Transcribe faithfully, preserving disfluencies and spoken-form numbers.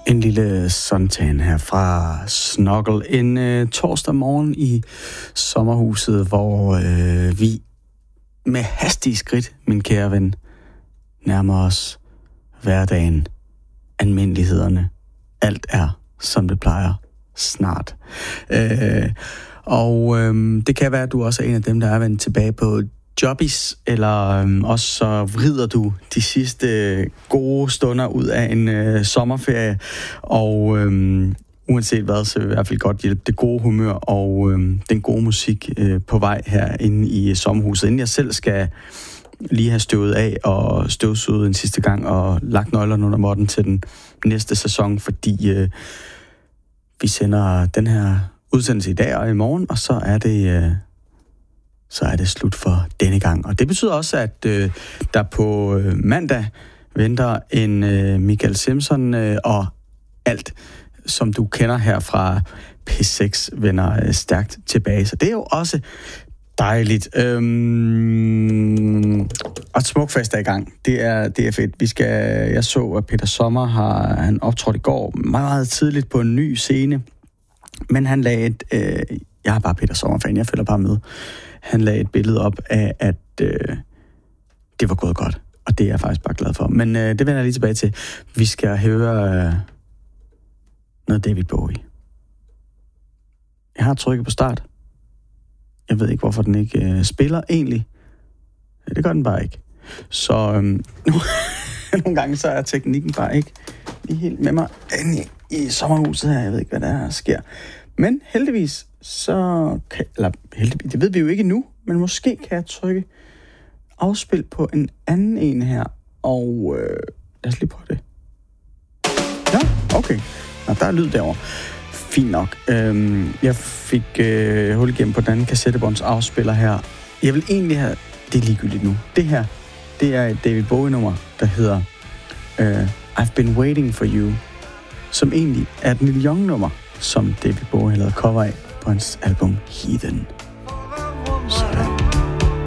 En lille suntan her fra Snuggle. En øh, torsdag morgen i sommerhuset, hvor øh, vi med hastige skridt, min kære ven, nærmer os hverdagen, almindelighederne. Alt er, som det plejer, snart. Øh, og øh, det kan være, at du også er en af dem, der er vendt tilbage på jobbies, eller øhm, også så vrider du de sidste gode stunder ud af en øh, sommerferie, og øhm, uanset hvad, så vil i hvert fald godt hjælpe det gode humør og øhm, den gode musik øh, på vej herinde i sommerhuset, inden jeg selv skal lige have støvet af og støvsuget en sidste gang og lagt nøglerne under måtten til den næste sæson, fordi øh, vi sender den her udsendelse i dag og i morgen, og så er det... Øh, så er det slut for denne gang. Og det betyder også, at øh, der på øh, mandag venter en øh, Michael Simpson øh, og alt, som du kender her fra P seks, vender øh, stærkt tilbage. Så det er jo også dejligt. Øhm, og Smukfest er i gang. Det er, det er fedt. Vi skal, jeg så, at Peter Sommer har han optrådt i går meget, meget tidligt på en ny scene. Men han lagde et... Øh, jeg er bare Peter Sommer-fan, jeg følger bare med. Han lagde et billede op af, at øh, det var gået godt. Og det er jeg faktisk bare glad for. Men øh, det vender jeg lige tilbage til. Vi skal høre øh, noget David Bowie. Jeg har trykket på start. Jeg ved ikke, hvorfor den ikke øh, spiller egentlig. Det gør den bare ikke. Så øh, nogle gange så er teknikken bare ikke lige helt med mig inde i, i sommerhuset her. Jeg ved ikke, hvad der sker. Men heldigvis, så kan, eller heldigvis, det ved vi jo ikke nu, men måske kan jeg trykke afspil på en anden en her, og øh, lad os lige prøve det. Ja, okay. Nå, der er lyd derovre. Fint nok. Øhm, jeg fik øh, hul igennem på den anden kassettebånds afspiller her. Jeg vil egentlig have, det er ligegyldigt nu. Det her, det er et David Bowie-nummer, der hedder øh, I've Been Waiting For You, som egentlig er et Neil Young-nummer, som David Bowie har lavet cover af på hans album Heathen.